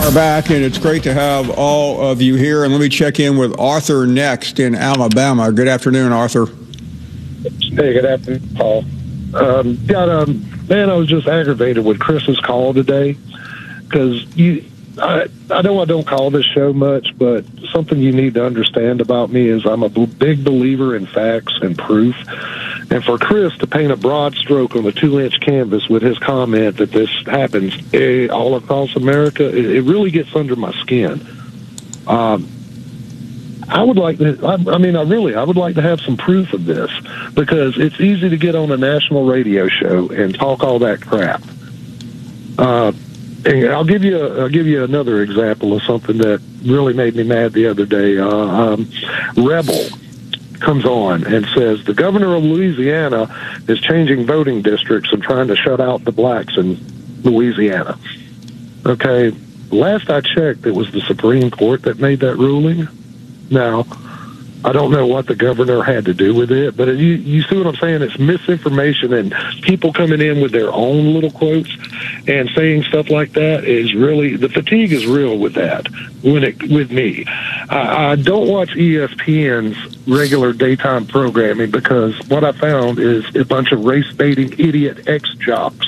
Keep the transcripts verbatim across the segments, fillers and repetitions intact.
We're back, and it's great to have all of you here. And let me check in with Arthur next in Alabama. Good afternoon, Arthur. Hey, good afternoon, Paul. Um, got um, man, I was just aggravated with Chris's call today because you. I, I know I don't call this show much, but something you need to understand about me is I'm a b- big believer in facts and proof. And for Chris to paint a broad stroke on a two-inch canvas with his comment that this happens eh, all across America, it, it really gets under my skin. Um, I would like to, I, I mean, I really, I would like to have some proof of this because it's easy to get on a national radio show and talk all that crap. Uh, And I'll give you a, I'll give you another example of something that really made me mad the other day. Uh, um, Rebel comes on and says the governor of Louisiana is changing voting districts and trying to shut out the blacks in Louisiana. Okay, last I checked, it was the Supreme Court that made that ruling. Now, I don't know what the governor had to do with it, but you, you see what I'm saying? It's misinformation, and people coming in with their own little quotes and saying stuff like that is really, the fatigue is real with that, when it, with me. I, I don't watch E S P N's regular daytime programming because what I found is a bunch of race-baiting idiot ex-jocks.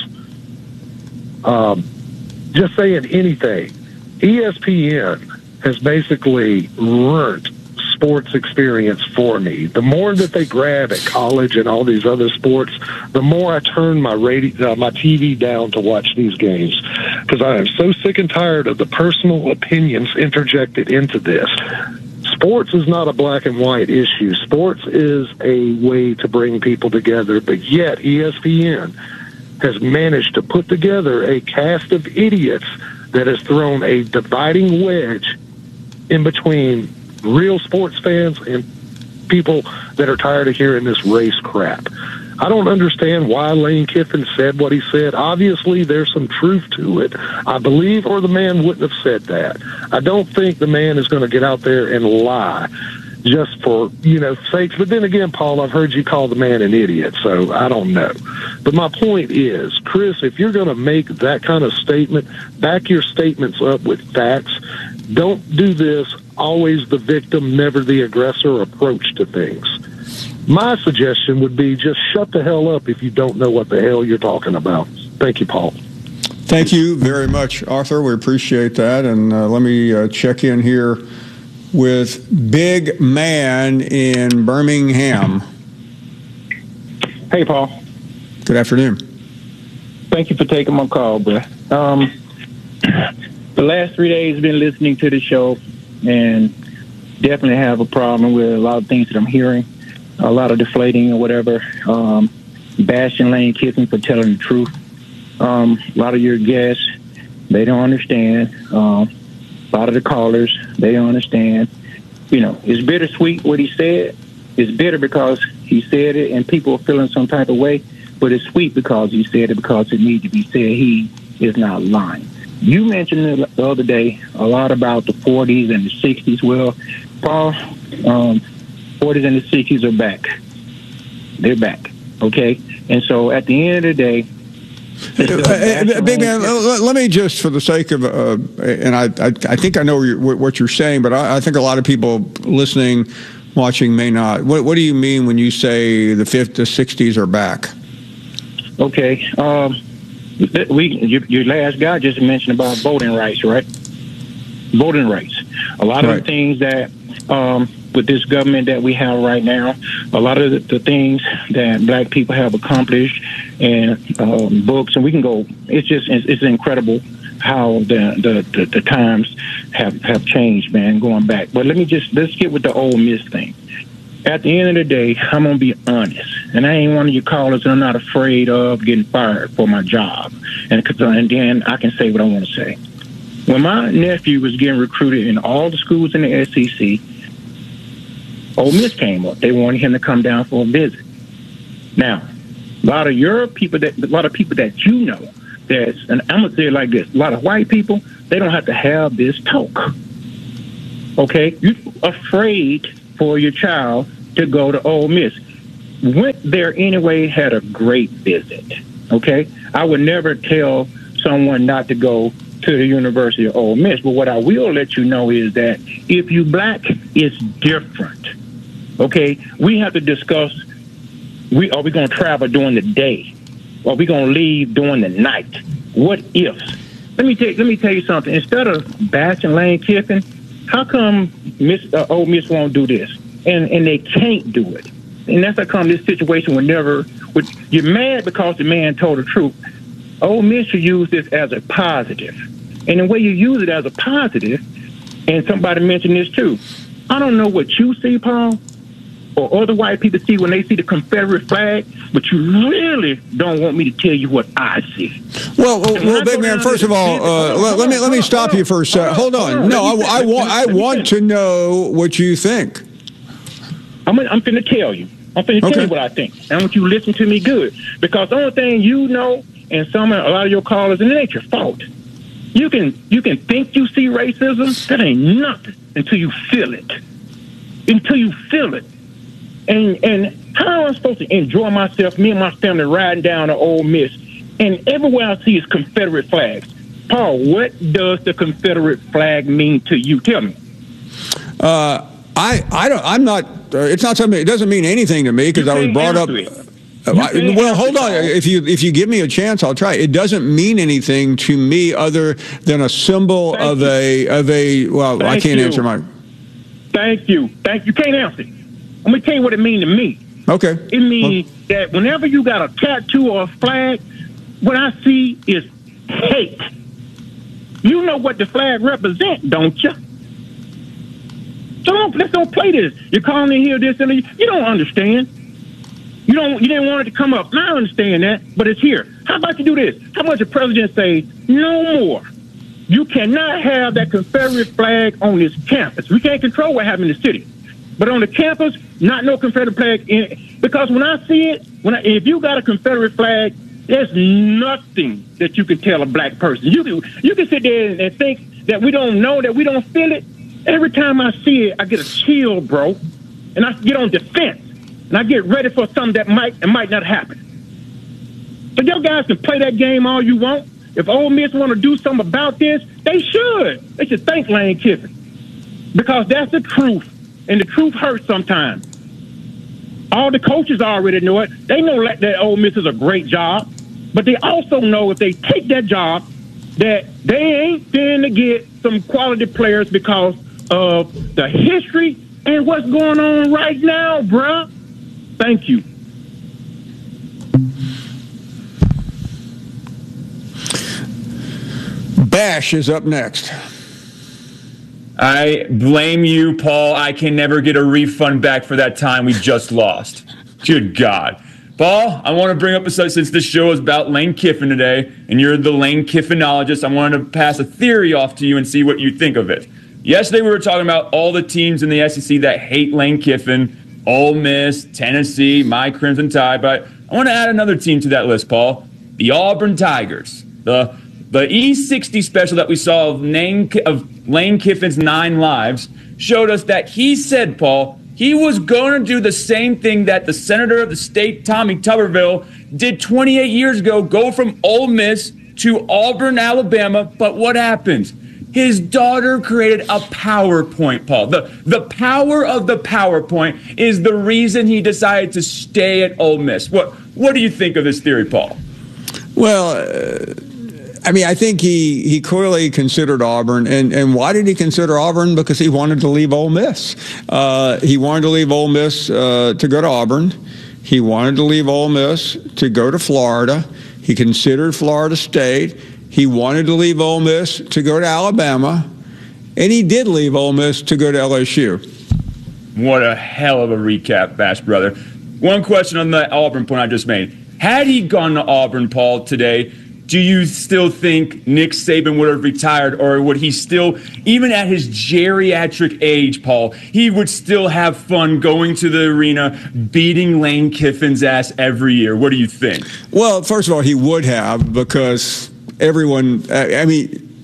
Um, just saying anything. E S P N has basically ruined sports experience for me. The more that they grab at college and all these other sports, the more I turn my radio, uh, my T V down to watch these games because I am so sick and tired of the personal opinions interjected into this. Sports is not a black and white issue. Sports is a way to bring people together, but yet E S P N has managed to put together a cast of idiots that has thrown a dividing wedge in between real sports fans and people that are tired of hearing this race crap. I don't understand why Lane Kiffin said what he said. Obviously, there's some truth to it. I believe, or the man wouldn't have said that. I don't think the man is going to get out there and lie just for, you know, sakes. But then again, Paul, I've heard you call the man an idiot, so I don't know. But my point is, Chris, if you're going to make that kind of statement, back your statements up with facts. Don't do this always the victim, never the aggressor approach to things. My suggestion would be just shut the hell up if you don't know what the hell you're talking about. Thank you, Paul. Thank you very much, Arthur. We appreciate that. And uh, let me uh, check in here with Big Man in Birmingham. Hey, Paul. Good afternoon. Thank you for taking my call, bro. Um, the last three days I've been listening to the show and definitely have a problem with a lot of things that I'm hearing, a lot of deflating or whatever, um, bashing Lane Kiffin for telling the truth. Um, a lot of your guests, they don't understand. Um, a lot of the callers, they don't understand. You know, it's bittersweet what he said. It's bitter because he said it and people are feeling some type of way, but it's sweet because he said it because it needs to be said. He is not lying. You mentioned the other day a lot about the forties and the sixties. Well, Paul, um, forties and the sixties are back. They're back, okay? And so at the end of the day, Uh, Big Man, let me just, for the sake of, uh, and I, I, I think I know what you're saying, but I, I think a lot of people listening, watching may not. What, what do you mean when you say the fifties, the sixties are back? Okay. Um, we, your, your last guy just mentioned about voting rights, right? Voting rights. A lot of right. the things that, um, with this government that we have right now, a lot of the, the things that black people have accomplished and um, books, and we can go, it's just, it's, it's incredible how the, the, the, the times have, have changed, man, going back. But let me just, let's get with the Ole Miss thing. At the end of the day, I'm going to be honest, and I ain't one of your callers, and I'm not afraid of getting fired for my job. And, and then I can say what I want to say. When my nephew was getting recruited in all the schools in the S E C, Ole Miss came up. They wanted him to come down for a visit. Now, a lot of your people, that a lot of people that you know, that's, and I'm gonna say it like this: a lot of white people, they don't have to have this talk. Okay, you're afraid for your child to go to Ole Miss. Went there anyway, had a great visit. Okay, I would never tell someone not to go to the University of Ole Miss. But what I will let you know is that if you black, it's different. Okay, we have to discuss. We are we going to travel during the day? Are we going to leave during the night? What ifs? Let me tell let me tell you something. Instead of bashing Lane Kiffin, how come Miss uh, Ole Miss won't do this? And and they can't do it. And that's how come this situation will never. Would, you're mad because the man told the truth. Ole Miss should use this as a positive. And the way you use it as a positive, and somebody mentioned this too, I don't know what you see, Paul, or other white people see when they see the Confederate flag, but you really don't want me to tell you what I see. Well, well, well big man, first of all, uh, let, let me let me stop you for a second. Hold on. No, I, I want I want to know what you think. I'm I'm finna tell you. I'm finna tell Okay. you what I think. And I want you to listen to me good. Because the only thing you know, and some a lot of your callers, and it ain't your fault. You can you can think you see racism. That ain't nothing until you feel it. Until you feel it. And and how am I supposed to enjoy myself, me and my family riding down to Ole Miss, and everywhere I see is Confederate flags. Paul, what does the Confederate flag mean to you? Tell me. Uh, I I don't. I'm not. Uh, it's not something. It doesn't mean anything to me because I was brought up. Uh, I, well, hold on. If you if you give me a chance, I'll try. It doesn't mean anything to me other than a symbol Thank of you. a of a. Well, Thank I can't you. answer my. Thank you. Thank you. Can't answer. I'm gonna tell you what it means to me. Okay. It means that whenever you got a tattoo or a flag, what I see is hate. You know what the flag represents, don't you? So don't, let's don't play this. You're calling in here this and that. You don't understand. You don't. You didn't want it to come up. I understand that, but it's here. How about you do this? How about the president say no more? You cannot have that Confederate flag on this campus. We can't control what happened in the city, but on the campus, not no Confederate flag. In, because when I see it, when I, if you got a Confederate flag, there's nothing that you can tell a black person. You can you can sit there and, and think that we don't know, that we don't feel it. Every time I see it, I get a chill, bro, and I get on defense, and I get ready for something that might and might not happen. So y'all guys can play that game all you want. If Ole Miss want to do something about this, they should. They should thank Lane Kiffin, because that's the truth, and the truth hurts sometimes. All the coaches already know it. They know that Ole Miss is a great job, but they also know if they take that job, that they ain't going to get some quality players because of the history and what's going on right now, bruh. Thank you. Bash is up next. I blame you, Paul. I can never get a refund back for that time we just lost. Good God. Paul, I want to bring up, a, since this show is about Lane Kiffin today, and you're the Lane Kiffinologist, I wanted to pass a theory off to you and see what you think of it. Yesterday we were talking about all the teams in the S E C that hate Lane Kiffin, Ole Miss, Tennessee, my Crimson Tide, but I want to add another team to that list, Paul. The Auburn Tigers. The the E sixty special that we saw of, Lane, of Lane Kiffin's Nine Lives showed us that he said, Paul, he was going to do the same thing that the senator of the state, Tommy Tuberville, did twenty-eight years ago, go from Ole Miss to Auburn, Alabama. But what happens? His daughter created a PowerPoint, Paul. The, the power of the PowerPoint is the reason he decided to stay at Ole Miss. What, what do you think of this theory, Paul? Well, uh, I mean, I think he, he clearly considered Auburn. And, and why did he consider Auburn? Because he wanted to leave Ole Miss. Uh, he wanted to leave Ole Miss uh, to go to Auburn. He wanted to leave Ole Miss to go to Florida. He considered Florida State. He wanted to leave Ole Miss to go to Alabama. And he did leave Ole Miss to go to L S U. What a hell of a recap, Bash brother. One question on the Auburn point I just made. Had he gone to Auburn, Paul, today, do you still think Nick Saban would have retired, or would he still, even at his geriatric age, Paul, he would still have fun going to the arena, beating Lane Kiffin's ass every year? What do you think? Well, first of all, he would have, because everyone, I mean,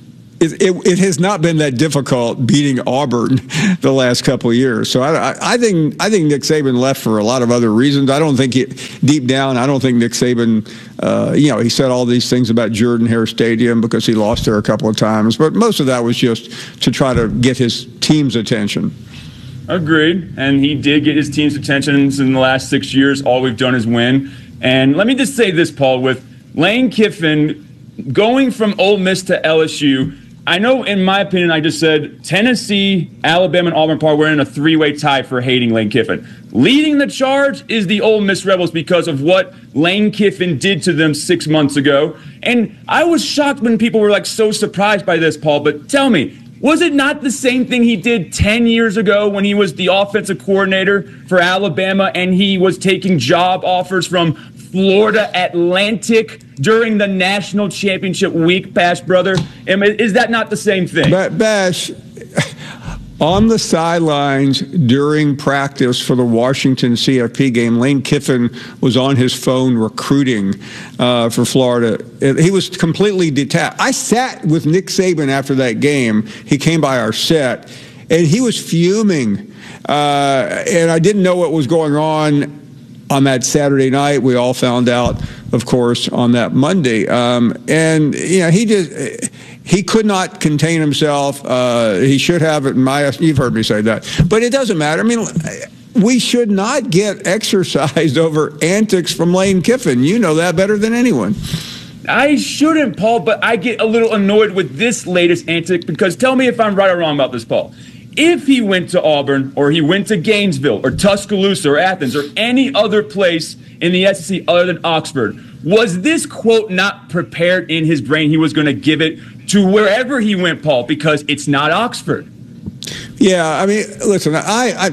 it, it, it has not been that difficult beating Auburn the last couple of years. So I, I, I think I think Nick Saban left for a lot of other reasons. I don't think it, deep down, I don't think Nick Saban, uh, you know, he said all these things about Jordan-Hare Stadium because he lost there a couple of times. But most of that was just to try to get his team's attention. Agreed. And he did get his team's attention in the last six years. All we've done is win. And let me just say this, Paul, with Lane Kiffin going from Ole Miss to L S U, I know in my opinion, I just said Tennessee, Alabama, and Auburn Park were in a three-way tie for hating Lane Kiffin. Leading the charge is the Ole Miss Rebels because of what Lane Kiffin did to them six months ago. And I was shocked when people were like so surprised by this, Paul. But tell me, was it not the same thing he did ten years ago when he was the offensive coordinator for Alabama and he was taking job offers from Florida Atlantic during the national championship week, Bash, brother? Is that not the same thing? Bash, on the sidelines during practice for the Washington C F P game, Lane Kiffin was on his phone recruiting uh, for Florida. He was completely detached. I sat with Nick Saban after that game. He came by our set, and he was fuming. Uh, and I didn't know what was going on on that Saturday night. We all found out, of course, on that Monday. Um, and, you know, he just, he could not contain himself. Uh, he should have, in my, you've heard me say that. But it doesn't matter. I mean, we should not get exercised over antics from Lane Kiffin. You know that better than anyone. I shouldn't, Paul, but I get a little annoyed with this latest antic because tell me if I'm right or wrong about this, Paul. If he went to Auburn or he went to Gainesville or Tuscaloosa or Athens or any other place in the S E C other than Oxford, was this quote not prepared in his brain? He was going to give it to wherever he went, Paul, because it's not Oxford. Yeah, I mean, listen, I, I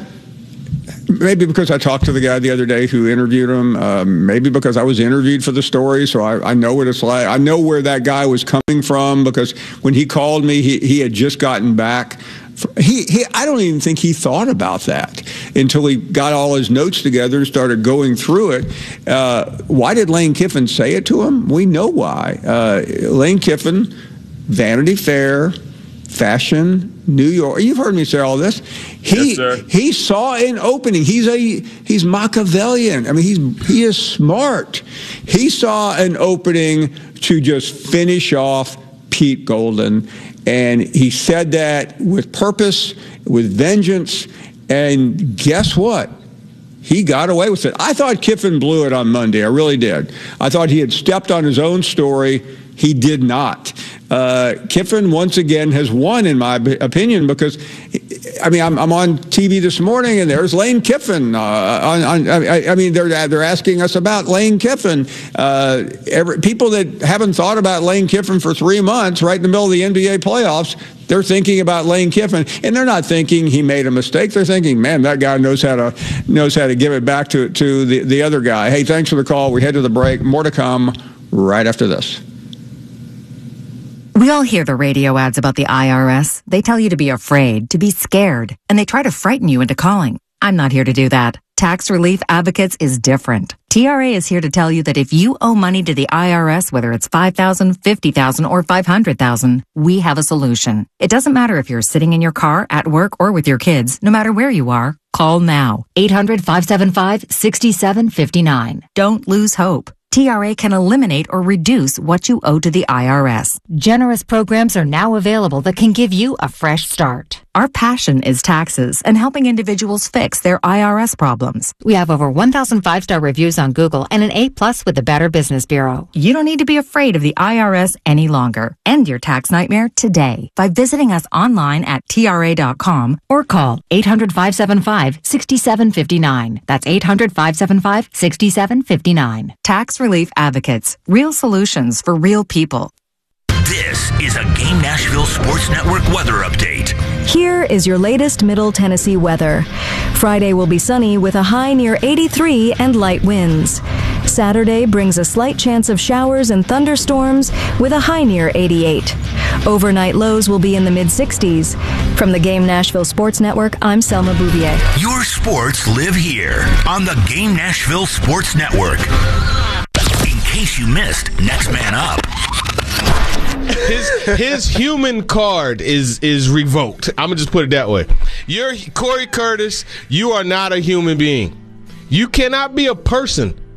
maybe because I talked to the guy the other day who interviewed him, um, maybe because I was interviewed for the story, so I, I know what it's like. I know where that guy was coming from because when he called me, he, he had just gotten back. He, he, I don't even think he thought about that until he got all his notes together and started going through it. Uh, why did Lane Kiffin say it to him? We know why. Uh, Lane Kiffin, Vanity Fair, Fashion, New York. You've heard me say all this. He yes, sir. He saw an opening. He's a he's Machiavellian. I mean, he's he is smart. He saw an opening to just finish off Pete Golden. And he said that with purpose, with vengeance, and guess what? He got away with it. I thought Kiffin blew it on Monday. I really did. I thought he had stepped on his own story. He did not. Uh, Kiffin, once again, has won, in my opinion, because, I mean, I'm, I'm on T V this morning, and there's Lane Kiffin. Uh, on, on, I, I mean, they're they're asking us about Lane Kiffin. Uh, every, people that haven't thought about Lane Kiffin for three months, right in the middle of the N B A playoffs, they're thinking about Lane Kiffin, and they're not thinking he made a mistake. They're thinking, man, that guy knows how to knows how to give it back to to the, the other guy. Hey, thanks for the call. We head to the break. More to come right after this. We all hear the radio ads about the I R S. They tell you to be afraid, to be scared, and they try to frighten you into calling. I'm not here to do that. Tax Relief Advocates is different. T R A is here to tell you that if you owe money to the I R S, whether it's five thousand dollars, fifty thousand dollars, or five hundred thousand dollars, we have a solution. It doesn't matter if you're sitting in your car, at work, or with your kids. No matter where you are, call now. eight hundred, five seven five, six seven five nine. Don't lose hope. T R A can eliminate or reduce what you owe to the I R S. Generous programs are now available that can give you a fresh start. Our passion is taxes and helping individuals fix their I R S problems. We have over one thousand five-star reviews on Google and an A plus with the Better Business Bureau. You don't need to be afraid of the I R S any longer. End your tax nightmare today by visiting us online at T R A dot com or call eight hundred, five seven five, six seven five nine. That's eight hundred, five seven five, six seven five nine. Tax Relief Advocates. Real solutions for real people. This is a Game Nashville Sports Network weather update. Here is your latest Middle Tennessee weather. Friday will be sunny with a high near eighty-three and light winds. Saturday brings a slight chance of showers and thunderstorms with a high near eighty-eight. Overnight lows will be in the mid sixties. From the Game Nashville Sports Network, I'm Selma Bouvier. Your sports live here on the Game Nashville Sports Network. In case you missed Next Man Up. his his human card is is revoked. I'm gonna just put it that way. You're Corey Curtis. You are not a human being. You cannot be a person